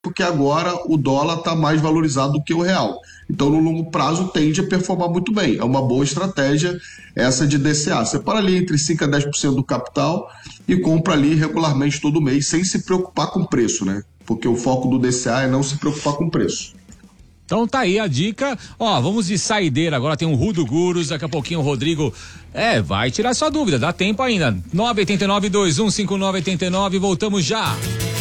porque agora o dólar está mais valorizado do que o real. Então, no longo prazo, tende a performar muito bem. É uma boa estratégia essa de DCA. Separa ali entre 5% a 10% do capital e compra ali regularmente todo mês, sem se preocupar com o preço, né? Porque o foco do DCA é não se preocupar com o preço. Então tá aí a dica. Ó, vamos de saideira agora, tem um Rudo Gurus, daqui a pouquinho o Rodrigo vai tirar sua dúvida, dá tempo ainda. 989-215989, voltamos já.